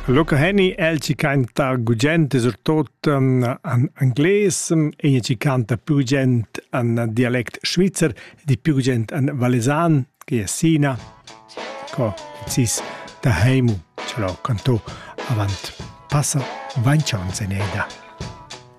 Luca Henny, el ci canta gugente surtot en angles, e ci canta più gent en dialect svizzer, di più gent en valesan, che è Sina, co cis da heimu, ce l'ho canto avant. Passa 20 ans en eda.